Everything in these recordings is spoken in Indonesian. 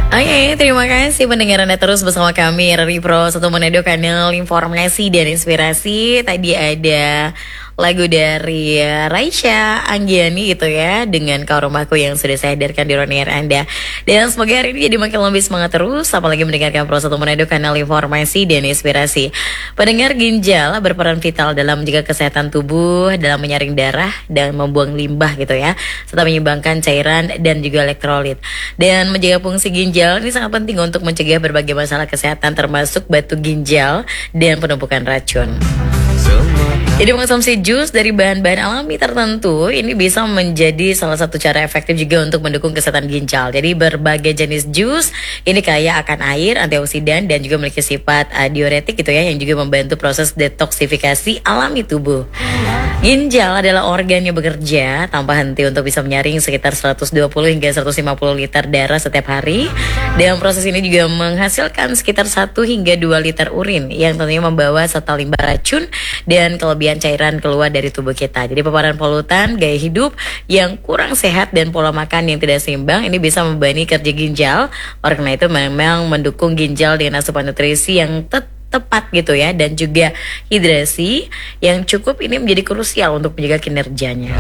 Oke, terima kasih pendengar Anda terus bersama kami dari Pro 1 Manado, kanal informasi dan inspirasi. Tadi ada lagu dari Raisya Anggiani gitu ya, dengan Kau Rumahku yang sudah saya hadirkan di Ronier Anda. Dan semoga hari ini jadi makin lebih semangat terus, apalagi mendengarkan Pro 1 Manado, kanal informasi dan inspirasi. Pendengar, ginjal berperan vital dalam menjaga kesehatan tubuh, dalam menyaring darah dan membuang limbah gitu ya, serta menyeimbangkan cairan dan juga elektrolit. Dan menjaga fungsi ginjal ini sangat penting untuk mencegah berbagai masalah kesehatan termasuk batu ginjal dan penumpukan racun. Jadi mengonsumsi jus dari bahan-bahan alami tertentu ini bisa menjadi salah satu cara efektif juga untuk mendukung kesehatan ginjal. Jadi berbagai jenis jus ini kaya akan air, antioksidan dan juga memiliki sifat diuretik gitu ya, yang juga membantu proses detoksifikasi alami tubuh. Ginjal adalah organ yang bekerja tanpa henti untuk bisa menyaring sekitar 120 hingga 150 liter darah setiap hari. Dan proses ini juga menghasilkan sekitar 1 hingga 2 liter urin yang tentunya membawa serta limbah racun dan kelebihan cairan keluar dari tubuh kita. Jadi paparan polutan, gaya hidup yang kurang sehat dan pola makan yang tidak seimbang ini bisa membebani kerja ginjal. Oleh karena itu memang mendukung ginjal dengan asupan nutrisi yang tepat gitu ya, dan juga hidrasi yang cukup ini menjadi krusial untuk menjaga kinerjanya.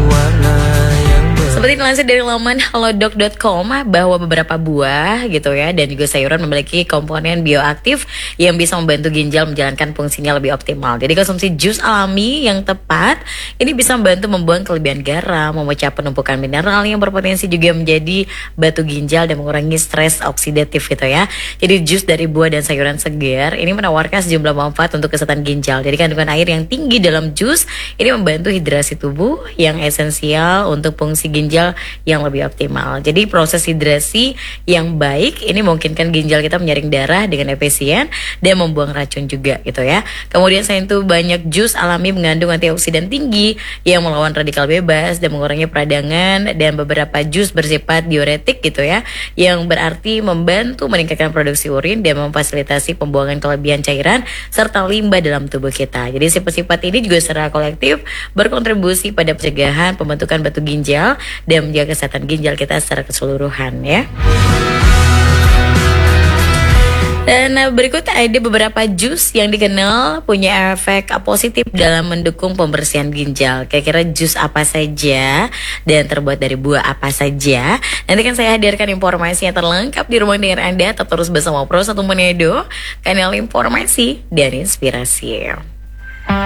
Seperti dilansir dari laman halodoc.com bahwa beberapa buah gitu ya dan juga sayuran memiliki komponen bioaktif yang bisa membantu ginjal menjalankan fungsinya lebih optimal. Jadi konsumsi jus alami yang tepat ini bisa membantu membuang kelebihan garam, memecah penumpukan mineral yang berpotensi juga menjadi batu ginjal dan mengurangi stres oksidatif gitu ya. Jadi jus dari buah dan sayuran segar ini menawarkan sejumlah manfaat untuk kesehatan ginjal. Jadi kandungan air yang tinggi dalam jus ini membantu hidrasi tubuh yang esensial untuk fungsi ginjal yang lebih optimal. Jadi proses hidrasi yang baik ini memungkinkan ginjal kita menyaring darah dengan efisien dan membuang racun juga gitu ya. Kemudian selain itu banyak jus alami mengandung antioksidan tinggi yang melawan radikal bebas dan mengurangi peradangan, dan beberapa jus bersifat diuretik gitu ya, yang berarti membantu meningkatkan produksi urin dan memfasilitasi pembuangan kelebihan cairan serta limbah dalam tubuh kita. Jadi sifat-sifat ini juga secara kolektif berkontribusi pada pencegahan pembentukan batu ginjal dan menjaga kesehatan ginjal kita secara keseluruhan ya. Dan berikut ada beberapa jus yang dikenal punya efek positif dalam mendukung pembersihan ginjal. Kira-kira jus apa saja dan terbuat dari buah apa saja? Nanti kan saya hadirkan informasi yang terlengkap di rumah dengar Anda. Tetap terus bersama Pro 1 Manado, kanal informasi dan inspirasi.